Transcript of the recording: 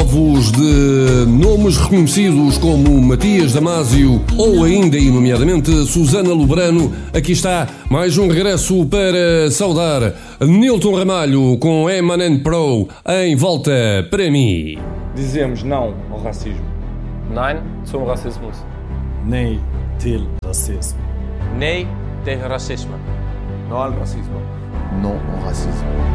alvos de nomes reconhecidos como Matias Damasio ou ainda, e nomeadamente, Susana Lobrano. Aqui está mais um regresso para saudar Nilton Ramalho com Emanent Pro em Volta para mim. Dizemos não ao racismo. Nein zum Rassismus. Nee til racisme. Nee tegen racisme. Não ao racismo. Non au racisme.